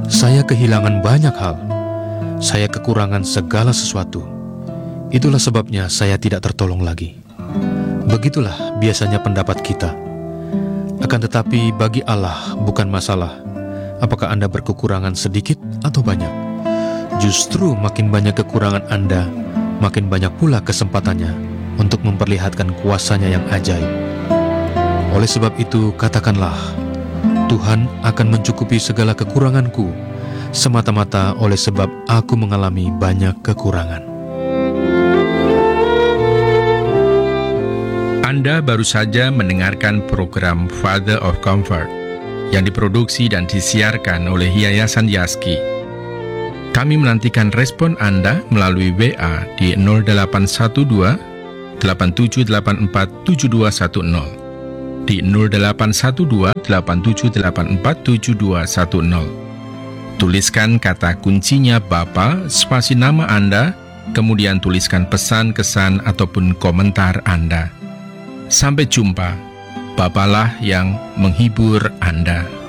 Saya kehilangan banyak hal. Saya kekurangan segala sesuatu. Itulah sebabnya saya tidak tertolong lagi. Begitulah biasanya pendapat kita. Akan tetapi bagi Allah bukan masalah apakah Anda berkekurangan sedikit atau banyak. Justru makin banyak kekurangan Anda, makin banyak pula kesempatannya untuk memperlihatkan kuasa-Nya yang ajaib. Oleh sebab itu katakanlah, Tuhan akan mencukupi segala kekuranganku, semata-mata oleh sebab aku mengalami banyak kekurangan. Anda baru saja mendengarkan program Father of Comfort yang diproduksi dan disiarkan oleh Yayasan Yaski. Kami menantikan respon Anda melalui WA di 0812 8784 7210, di 0812 8784 7210. Tuliskan kata kuncinya Bapa, spasi nama Anda, kemudian tuliskan pesan, kesan, ataupun komentar Anda. Sampai jumpa, Bapalah yang menghibur Anda.